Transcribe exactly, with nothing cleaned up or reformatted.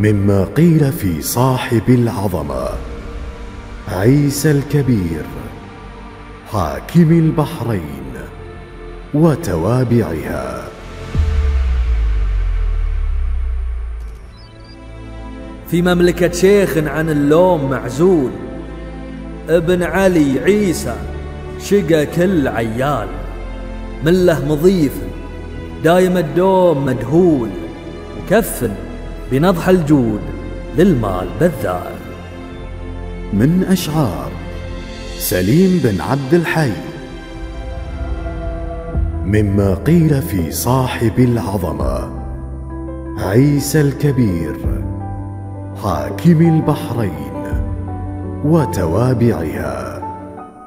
مما قيل في صاحب العظمة عيسى الكبير حاكم البحرين وتوابعها. في مملكة شيخ عن اللوم معزول، ابن علي عيسى شقى كل عيال، من له مضيف دايم الدوم مدهول، مكفل بنضح الجود للمال بذال. من أشعار سليم بن عبد الحي. مما قيل في صاحب العظمة عيسى الكبير حاكم البحرين وتوابعها.